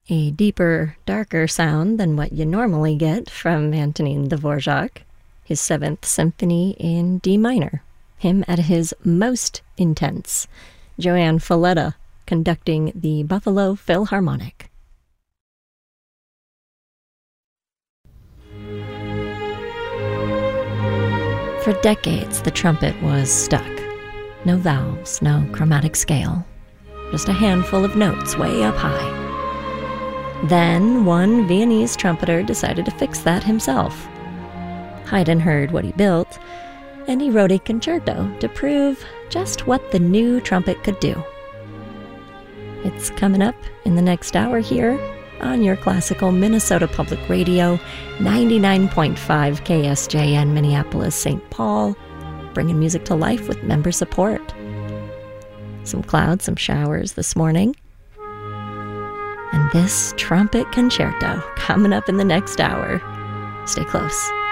A deeper, darker sound than what you normally get from Antonin Dvorak. His Seventh Symphony in D minor. Him at his most intense. Joanne Falletta conducting the Buffalo Philharmonic. For decades, the trumpet was stuck. No valves, no chromatic scale. Just a handful of notes way up high. Then one Viennese trumpeter decided to fix that himself. Haydn heard what he built, and he wrote a concerto to prove just what the new trumpet could do. It's coming up in the next hour here on your classical Minnesota Public Radio, 99.5 KSJN Minneapolis, St. Paul, bringing music to life with member support. Some clouds, some showers this morning. And this trumpet concerto coming up in the next hour. Stay close.